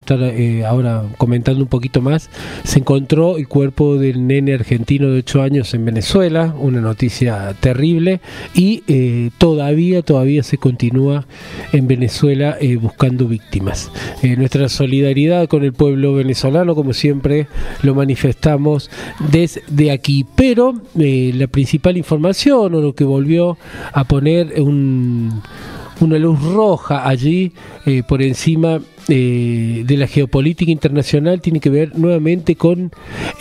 estar ahora comentando un poquito más, se encontró el cuerpo del nene argentino de 8 años en Venezuela, una noticia terrible, y todavía se continúa en Venezuela buscando víctimas. Nuestra solidaridad con el pueblo venezolano, como siempre lo manifestamos desde aquí, pero la principal información, o lo que volvió a poner una luz roja allí por encima de la geopolítica internacional, tiene que ver nuevamente con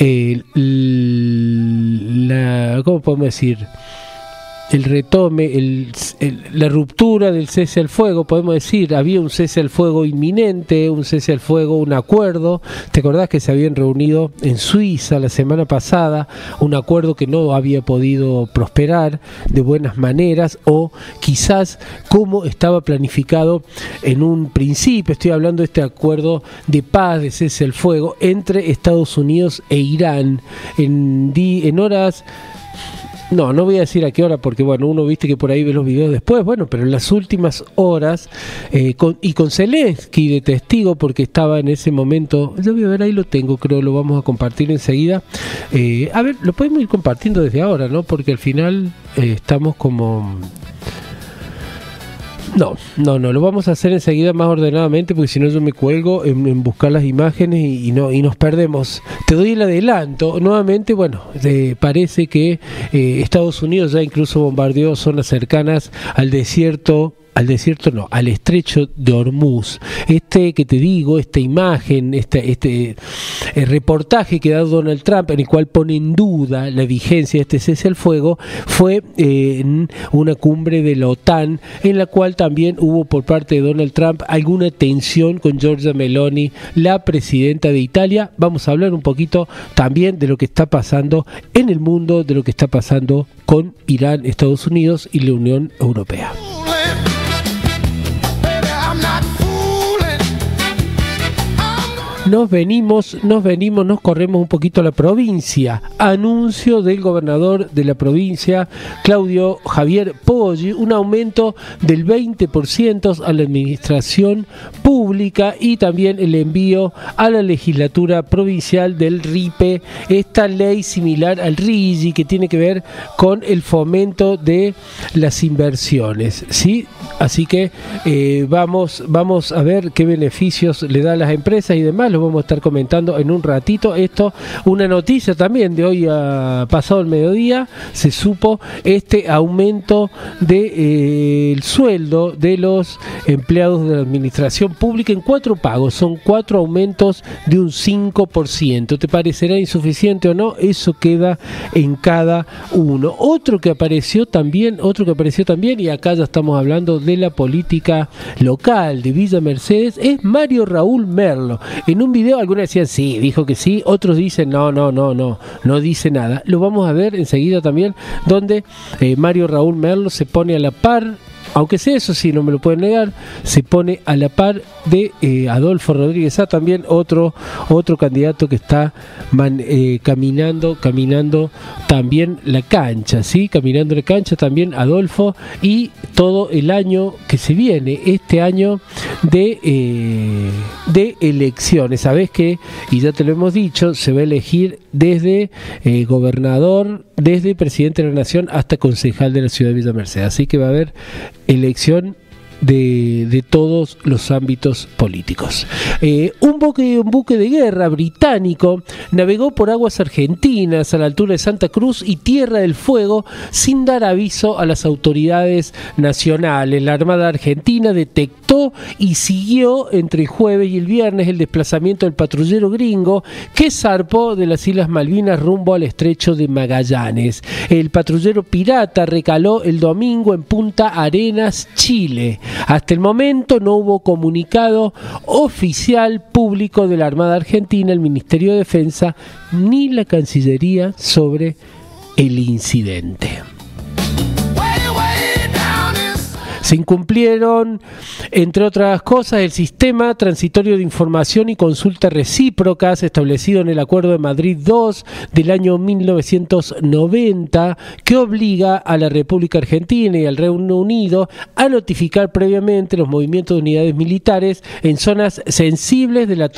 ¿cómo podemos decir? El retome, la ruptura del cese al fuego, podemos decir. Había un cese al fuego inminente, un cese al fuego, un acuerdo. ¿Te acordás que se habían reunido en Suiza la semana pasada? Un acuerdo que no había podido prosperar de buenas maneras, o quizás como estaba planificado en un principio. Estoy hablando de este acuerdo de paz, de cese al fuego entre Estados Unidos e Irán en horas... No voy a decir a qué hora, porque bueno, uno viste que por ahí ve los videos después, bueno, pero en las últimas horas, con Zelensky de testigo, porque estaba en ese momento, yo voy a ver, ahí lo tengo, creo, lo vamos a compartir enseguida. A ver, lo podemos ir compartiendo desde ahora, ¿no? Porque al final estamos como... No, lo vamos a hacer enseguida más ordenadamente, porque si no yo me cuelgo en buscar las imágenes y nos perdemos. Te doy el adelanto. Nuevamente, bueno, parece que Estados Unidos ya incluso bombardeó zonas cercanas al estrecho de Hormuz. Que te digo, esta imagen, este reportaje que da Donald Trump, en el cual pone en duda la vigencia de este cese al fuego, fue en una cumbre de la OTAN, en la cual también hubo por parte de Donald Trump alguna tensión con Giorgia Meloni, la presidenta de Italia. Vamos a hablar un poquito también de lo que está pasando en el mundo, de lo que está pasando con Irán, Estados Unidos y la Unión Europea. Nos corremos un poquito a la provincia. Anuncio del gobernador de la provincia, Claudio Javier Poggi, un aumento del 20% a la administración pública, y también el envío a la legislatura provincial del RIPE, esta ley similar al RIGI, que tiene que ver con el fomento de las inversiones, ¿sí? Así que vamos a ver qué beneficios le da a las empresas y demás. Lo vamos a estar comentando en un ratito. Esto, una noticia también de hoy pasado el mediodía, se supo este aumento de el sueldo de los empleados de la administración pública en 4 pagos. Son 4 aumentos de un 5%. ¿Te parecerá insuficiente o no? Eso queda en cada uno. Otro que apareció también, y acá ya estamos hablando de la política local de Villa Mercedes, es Mario Raúl Merlo. En un video algunos decían sí, dijo que sí, otros dicen no dice nada. Lo vamos a ver enseguida también, donde Mario Raúl Merlo se pone a la par, aunque sea, eso sí, no me lo pueden negar, se pone a la par de Adolfo Rodríguez también otro candidato que está caminando también la cancha, ¿sí? Caminando la cancha también Adolfo, y todo el año que se viene, este año de elecciones. Sabés que, y ya te lo hemos dicho, se va a elegir desde gobernador, desde presidente de la Nación hasta concejal de la ciudad de Villa Mercedes. Así que va a haber elección de todos los ámbitos políticos. Un buque de guerra británico navegó por aguas argentinas a la altura de Santa Cruz y Tierra del Fuego sin dar aviso a las autoridades nacionales. La Armada Argentina detectó y siguió entre el jueves y el viernes el desplazamiento del patrullero gringo que zarpó de las Islas Malvinas rumbo al estrecho de Magallanes. El patrullero pirata recaló el domingo en Punta Arenas, Chile. Hasta el momento no hubo comunicado oficial público de la Armada Argentina, el Ministerio de Defensa ni la Cancillería sobre el incidente. Se incumplieron, entre otras cosas, el sistema transitorio de información y consulta recíprocas establecido en el Acuerdo de Madrid II del año 1990, que obliga a la República Argentina y al Reino Unido a notificar previamente los movimientos de unidades militares en zonas sensibles de la